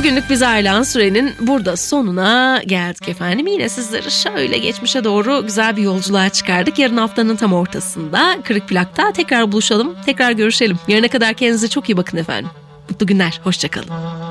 Bugünlük bize ayrılan sürenin burada sonuna geldik efendim. Yine sizleri şöyle geçmişe doğru güzel bir yolculuğa çıkardık. Yarın haftanın tam ortasında Kırık Plak'ta tekrar buluşalım, tekrar görüşelim. Yarına kadar kendinize çok iyi bakın efendim. Mutlu günler, hoşça kalın.